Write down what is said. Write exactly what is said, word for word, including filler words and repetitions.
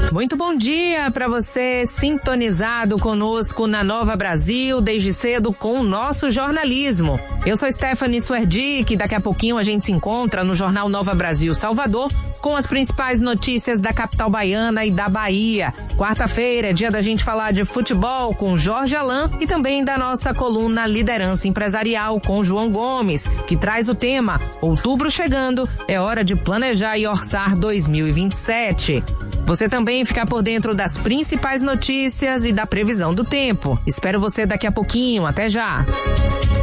Muito bom dia para você sintonizado conosco na Nova Brasil, desde cedo com o nosso jornalismo. Eu sou Stephanie Suerdic e daqui a pouquinho a gente se encontra no Jornal Nova Brasil Salvador com as principais notícias da capital baiana e da Bahia. Quarta-feira é dia da gente falar de futebol com Jorge Alain e também da nossa coluna Liderança Empresarial com João Gomes, que traz o tema Outubro chegando, é hora de planejar e orçar dois mil e vinte e sete. Você também fica por dentro das principais notícias e da previsão do tempo. Espero você daqui a pouquinho. Até já!